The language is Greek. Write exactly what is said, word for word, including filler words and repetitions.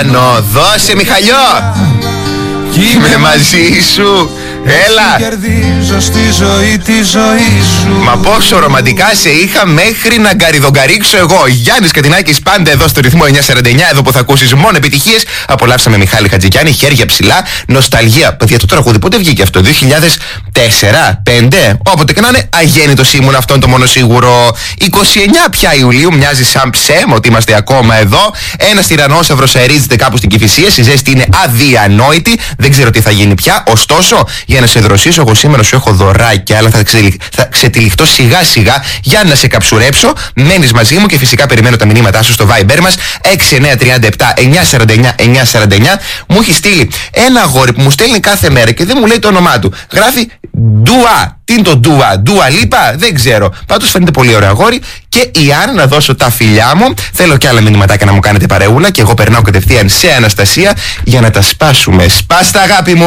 Άνω, δώσε Μιχαλιό. Είμαι μαζί σου. Έλα. Στη ζωή, τη ζωή σου. Μα πόσο ρομαντικά σε είχα μέχρι να γκαριδογκαρίξω εγώ. Γιάννης Κατινάκης πάντα εδώ στο ρυθμό εννιακόσια σαράντα εννιά, εδώ που θα ακούσεις μόνο επιτυχίες. Απολαύσαμε Μιχάλη Χατζικιάννη, χέρια ψηλά, νοσταλγία. Παιδιά, το τραγούδι πότε βγήκε αυτό, δύο χιλιάδες τέσσερα, πέντε, όποτε και να είναι, αγέννητος ήμουν, αυτό είναι το μόνο σίγουρο. είκοσι εννιά πια Ιουλίου, μοιάζει σαν ψέμα ότι είμαστε ακόμα εδώ. Ένας τυραννόσαυρος αερίζεται κάπου στην Κηφισία, η ζέστη είναι αδιανόητη, δεν ξέρω τι θα γίνει πια. Ωστόσο, για να σε δροσίσω, εγώ σήμερα σου έχω δωράκια, αλλά θα, ξε, θα ξετυλιχτώ σιγά σιγά για να σε καψουρέψω. Μένεις μαζί μου και φυσικά περιμένω τα μηνύματά σου στο Viber μας έξι εννιά τρία επτά εννιακόσια σαράντα εννιά εννιακόσια σαράντα εννιά. Μου έχει στείλει ένα αγόρι που μου στέλνει κάθε μέρα και δεν μου λέει το όνομά του. Γράφει Ντουα. Τι είναι το Ντουα, Ντουα Λίπα, δεν ξέρω. Πάντως φαίνεται πολύ ωραίο αγόρι. Και η Άννα, να δώσω τα φιλιά μου. Θέλω και άλλα μηνυματάκια να μου κάνετε παρεούλα. Και εγώ περνάω κατευθείαν σε Αναστασία για να τα σπάσουμε. Σπάστα, αγάπη μου.